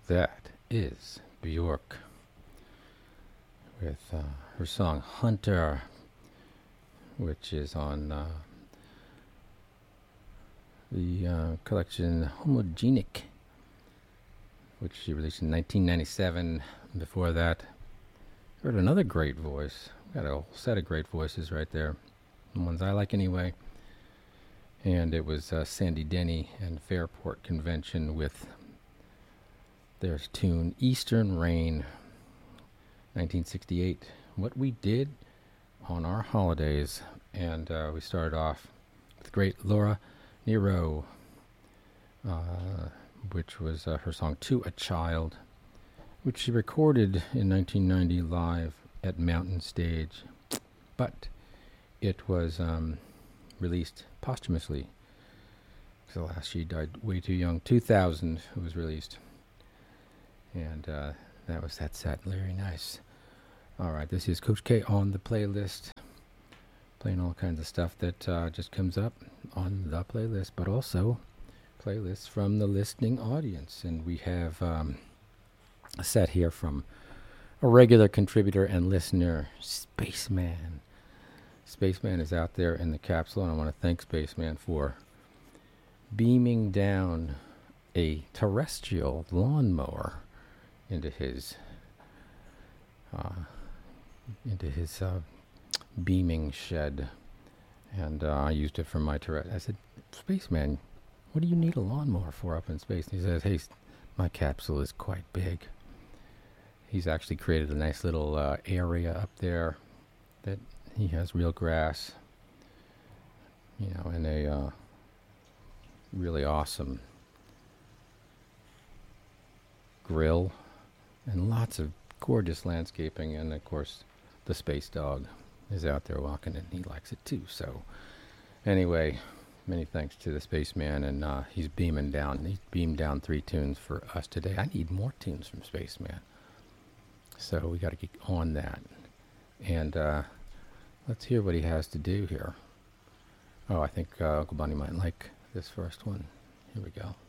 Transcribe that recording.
That is Bjork with her song Hunter, which is on the collection Homogenic, which she released in 1997. Before that, heard another great voice. Got a whole set of great voices right there, the ones I like anyway. And it was Sandy Denny and Fairport Convention with their tune Eastern Rain, 1968. What we did on our holidays. And we started off with the great Laura Nyro, which was her song To a Child, which she recorded in 1990 live at Mountain Stage. But it was released posthumously. So last she died way too young. 2000 it was released. And that was that set. Very nice. All right, this is Coach K on the playlist. Playing all kinds of stuff that just comes up on the playlist, but also playlists from the listening audience. And we have a set here from a regular contributor and listener, Spaceman. Spaceman is out there in the capsule, and I want to thank Spaceman for beaming down a terrestrial lawnmower into his beaming shed, and I used it for my terrestrial. I said, Spaceman, what do you need a lawnmower for up in space? And he says, hey, my capsule is quite big. He's actually created a nice little area up there that he has real grass, and a really awesome grill and lots of gorgeous landscaping. And of course, the space dog is out there walking, and he likes it too. So anyway, many thanks to the Spaceman, and he's beaming down. He's beamed down 3 tunes for us today. I need more tunes from Spaceman, so we got to get on that. And let's hear what he has to do here. Oh, I think Uncle Bunny might like this first one. Here we go.